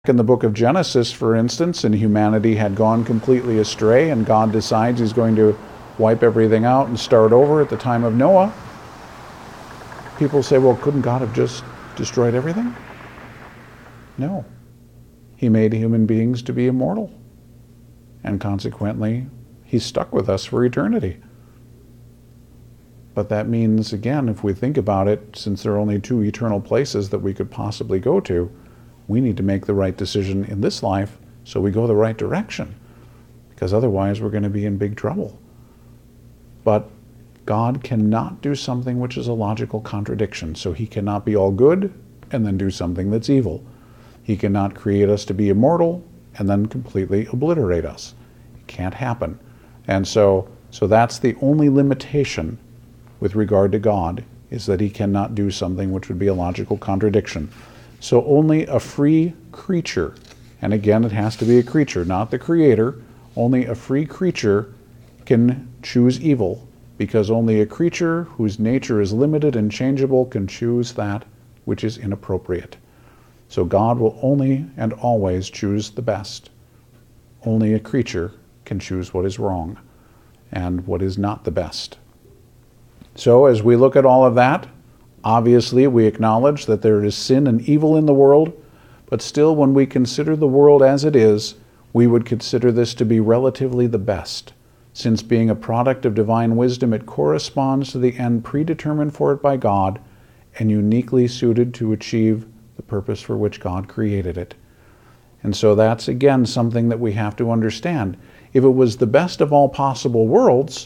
In the book of Genesis, for instance, and humanity had gone completely astray, and God decides he's going to wipe everything out and start over at the time of Noah. People say, well, couldn't God have just destroyed everything? No. He made human beings to be immortal. And consequently, he's stuck with us for eternity. But that means, again, if we think about it, since there are only two eternal places that we could possibly go to, we need to make the right decision in this life so we go the right direction, because otherwise we're going to be in big trouble. But God cannot do something which is a logical contradiction. So he cannot be all good and then do something that's evil. He cannot create us to be immortal and then completely obliterate us. It can't happen. And so that's the only limitation with regard to God, is that he cannot do something which would be a logical contradiction. So only a free creature, and again it has to be a creature, not the creator, only a free creature can choose evil, because only a creature whose nature is limited and changeable can choose that which is inappropriate. So God will only and always choose the best. Only a creature can choose what is wrong and what is not the best. So as we look at all of that, obviously we acknowledge that there is sin and evil in the world, but still when we consider the world as it is, we would consider this to be relatively the best. Since being a product of divine wisdom, it corresponds to the end predetermined for it by God and uniquely suited to achieve the purpose for which God created it. And so that's again something that we have to understand. If it was the best of all possible worlds,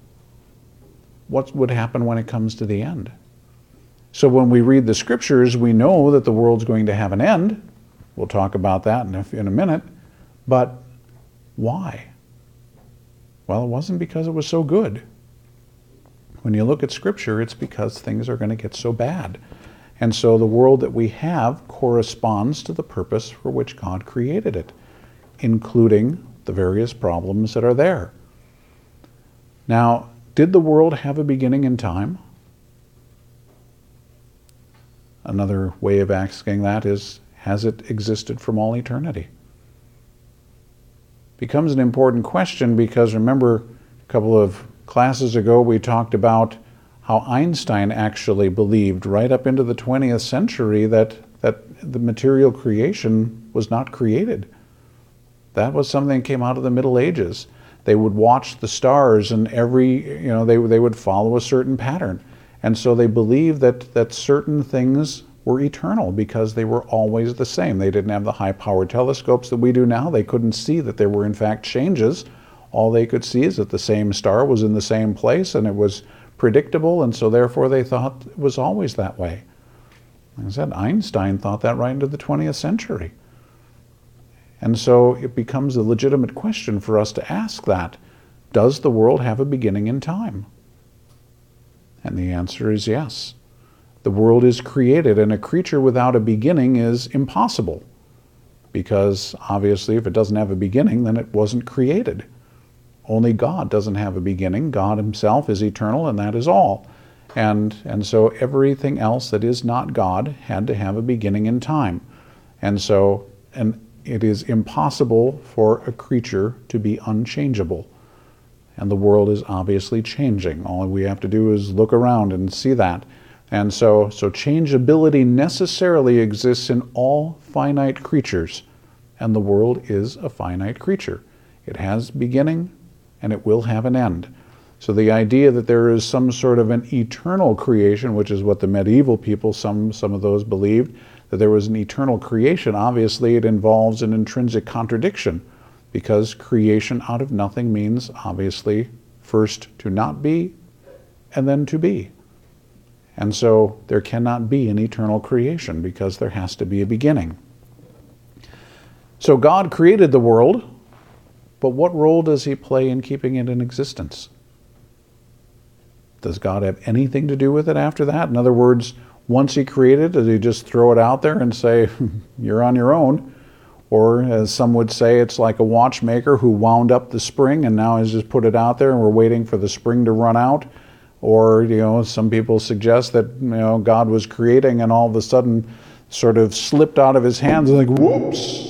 what would happen when it comes to the end? So when we read the scriptures, we know that the world's going to have an end. We'll talk about that in a minute. But why? Well, it wasn't because it was so good. When you look at scripture, it's because things are going to get so bad. And so the world that we have corresponds to the purpose for which God created it, including the various problems that are there. Now, did the world have a beginning in time? Another way of asking that is, has it existed from all eternity? Becomes an important question because remember a couple of classes ago we talked about how Einstein actually believed right up into the 20th century that the material creation was not created. That was something that came out of the Middle Ages. They would watch the stars and they would follow a certain pattern. And so they believed that certain things were eternal because they were always the same. They didn't have the high-powered telescopes that we do now. They couldn't see that there were in fact changes. All they could see is that the same star was in the same place and it was predictable, and so therefore they thought it was always that way. Like I said, Einstein thought that right into the 20th century. And so it becomes a legitimate question for us to ask that. Does the world have a beginning in time? And the answer is yes. The world is created, and a creature without a beginning is impossible. Because obviously if it doesn't have a beginning, then it wasn't created. Only God doesn't have a beginning. God himself is eternal, and that is all. And so everything else that is not God had to have a beginning in time. And it is impossible for a creature to be unchangeable. And the world is obviously changing. All we have to do is look around and see that. And so changeability necessarily exists in all finite creatures. And the world is a finite creature. It has beginning and it will have an end. So the idea that there is some sort of an eternal creation, which is what the medieval people, some of those believed, that there was an eternal creation, obviously it involves an intrinsic contradiction, because creation out of nothing means obviously first to not be and then to be. And so there cannot be an eternal creation because there has to be a beginning. So God created the world, but what role does he play in keeping it in existence? Does God have anything to do with it after that? In other words, once he created it, does he just throw it out there and say, you're on your own? Or as some would say, it's like a watchmaker who wound up the spring and now has just put it out there and we're waiting for the spring to run out. Or, some people suggest that, God was creating and all of a sudden sort of slipped out of his hands, like, whoops.